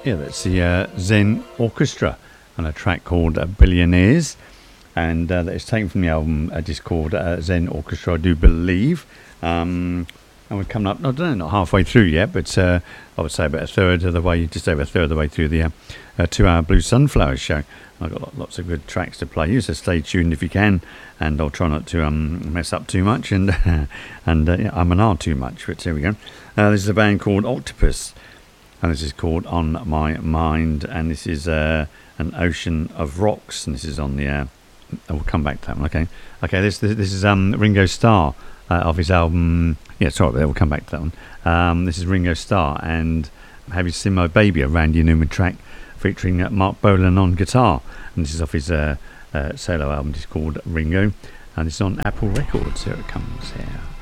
Yeah, that's the Zen Orchestra on a track called Billionaires, and that is taken from the album just called Zen Orchestra, I do believe. And we're coming up, I don't know, not halfway through yet, but I would say about a third of the way, just over a third of the way through the 2-hour Blue Sunflowers show. I've got lots of good tracks to play you, so stay tuned if you can, and I'll try not to mess up too much and I'm an R too much, but here we go. This is a band called Octopus, and this is called On My Mind, and this is an ocean of rocks, and this is on the we'll come back to that one. Okay, this is Ringo Starr of his album, we'll come back to that one. This is Ringo Starr and Have You Seen My Baby, a Randy Newman track featuring Mark Bolan on guitar, and this is off his solo album. It's called Ringo, and it's on Apple Records. Here it comes here.